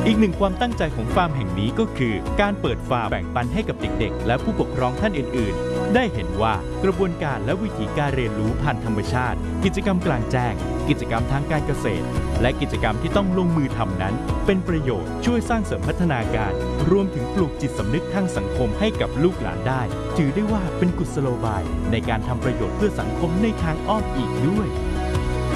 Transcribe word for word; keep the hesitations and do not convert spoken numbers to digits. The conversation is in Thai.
อีกหนึ่งความตั้งใจของฟาร์มแห่งนี้ก็คือการเปิดฟาร์มแบ่งปันให้กับเด็กๆและผู้ปกครองท่านอื่นๆได้เห็นว่ากระบวนการและวิธีการเรียนรู้ผ่านธรรมชาติกิจกรรมกลางแจ้งกิจกรรมทางการเกษตรและกิจกรรมที่ต้องลงมือทำนั้นเป็นประโยชน์ช่วยสร้างเสริมพัฒนาการรวมถึงปลูกจิตสำนึกทางสังคมให้กับลูกหลานได้ถือได้ว่าเป็นกุศโลบายในการทำประโยชน์เพื่อสังคมในทางอ้อมอีกด้วย